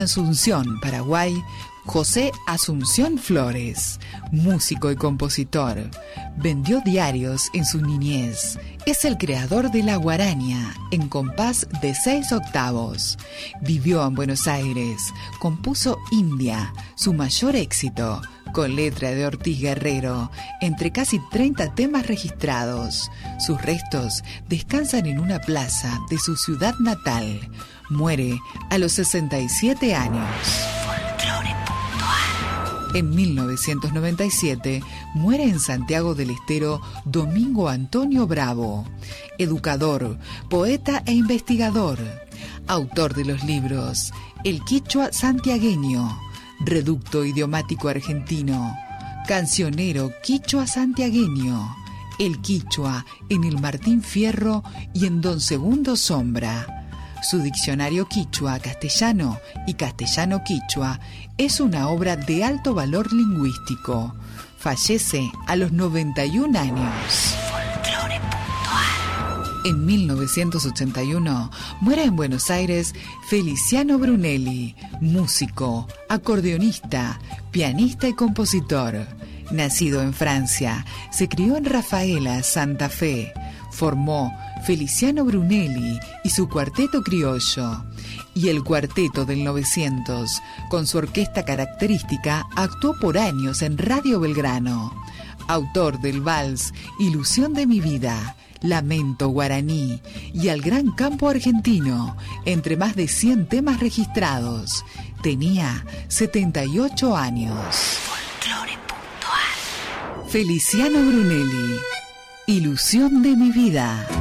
Asunción, Paraguay, José Asunción Flores, músico y compositor. Vendió diarios en su niñez. Es el creador de la guaraña, en compás de 6/8. Vivió en Buenos Aires. Compuso India, su mayor éxito, con letra de Ortiz Guerrero, entre casi 30 temas registrados. Sus restos descansan en una plaza de su ciudad natal. Muere a los 67 años. En 1997 muere en Santiago del Estero Domingo Antonio Bravo, educador, poeta e investigador, autor de los libros El Quichua Santiagueño, Reducto Idiomático Argentino, Cancionero Quichua Santiagueño, El Quichua en el Martín Fierro y en Don Segundo Sombra. Su diccionario quichua-castellano y castellano-quichua es una obra de alto valor lingüístico. Fallece a los 91 años. En 1981 muere en Buenos Aires Feliciano Brunelli, músico, acordeonista, pianista y compositor. Nacido en Francia, se crió en Rafaela, Santa Fe. Formó Feliciano Brunelli y su Cuarteto Criollo. Y el Cuarteto del 900, con su orquesta característica, actuó por años en Radio Belgrano. Autor del vals Ilusión de mi vida, Lamento guaraní y Al Gran Campo Argentino, entre más de 100 temas registrados. Tenía 78 años. Feliciano Brunelli, Ilusión de mi vida.